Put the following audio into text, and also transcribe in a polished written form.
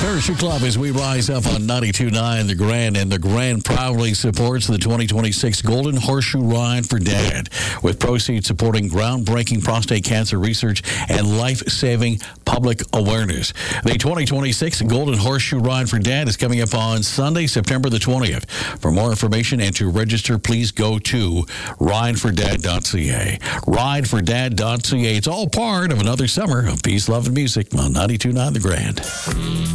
Parachute Club as we rise up on 92.9 The Grand, and The Grand proudly supports the 2026 Golden Horseshoe Ride for Dad, with proceeds supporting groundbreaking prostate cancer research and life-saving public awareness. The 2026 Golden Horseshoe Ride for Dad is coming up on Sunday, September the 20th. For more information and to register, please go to ridefordad.ca. Ridefordad.ca. It's all part of another summer of peace, love, and music on 92.9 The Grand.